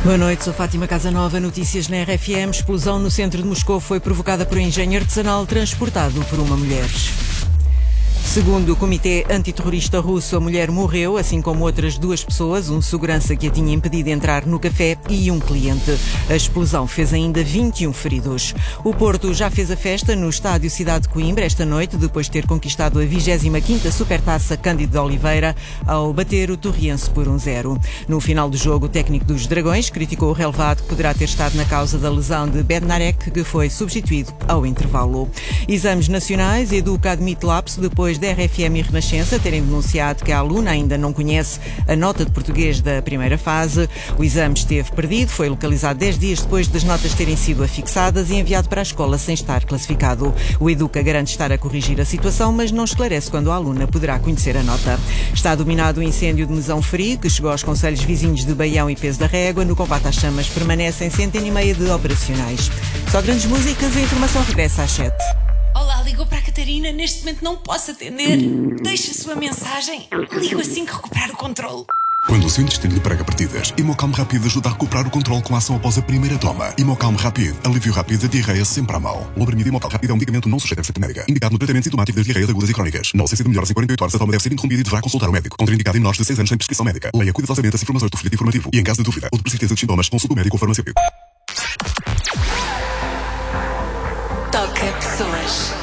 Boa noite, sou Fátima Casanova. Notícias na RFM. Explosão no centro de Moscou foi provocada por um engenho artesanal transportado por uma mulher. Segundo o Comitê Antiterrorista Russo, a mulher morreu, assim como outras duas pessoas, um segurança que a tinha impedido de entrar no café e um cliente. A explosão fez ainda 21 feridos. O Porto já fez a festa no estádio Cidade de Coimbra esta noite, depois de ter conquistado a 25ª Supertaça Cândido de Oliveira, ao bater o Torriense por 1-0. No final do jogo, o técnico dos Dragões criticou o relevado que poderá ter estado na causa da lesão de Bednarek, que foi substituído ao intervalo. Exames nacionais. Educa admite lapso depois da RFM e Renascença terem denunciado que a aluna ainda não conhece a nota de português da primeira fase. O exame esteve perdido, foi localizado 10 dias depois das notas terem sido afixadas e enviado para a escola sem estar classificado. O Educa garante estar a corrigir a situação, mas não esclarece quando a aluna poderá conhecer a nota. Está dominado o incêndio de Mesão Frio, que chegou aos concelhos vizinhos de Baião e Peso da Régua. No combate às chamas permanecem 100,5 de operacionais. Só grandes músicas, a informação regressa às 7. Olá, ligou para a Catarina. Neste momento não posso atender. Deixe a sua mensagem. Ligo assim que recuperar o controle. Quando o seu intestino lhe prega partidas, Imocalm Rápido ajuda a recuperar o controle com a ação após a primeira toma. Imocalm Rápido, alívio rápido da diarreia sempre à mão. O Lobromida Imocalm Rápido é um medicamento não sujeito a receita médica, indicado no tratamento sintomático das diarreias agudas e crónicas. Não se de melhoras em 48 horas, a toma deve ser interrompida e deverá consultar o médico. Contraindicado em menores de 6 anos sem prescrição médica. Leia cuidadosamente as informações do folheto informativo e, em caso de dúvida ou de persistência de sintomas, consulte o médico ou farmacêutico. Toca pessoas.